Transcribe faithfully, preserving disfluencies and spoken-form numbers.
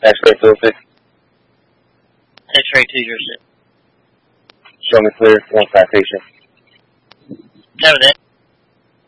X-ray four six. X-ray two zero six. Show me clear, one citation. Cover that.